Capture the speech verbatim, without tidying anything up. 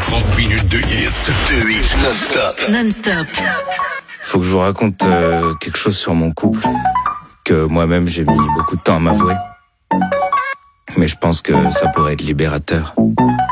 trente minutes de hit. De hit non-stop. Non-stop. Faut que je vous raconte euh, quelque chose sur mon couple que moi-même j'ai mis beaucoup de temps à m'avouer. Mais je pense que ça pourrait être libérateur.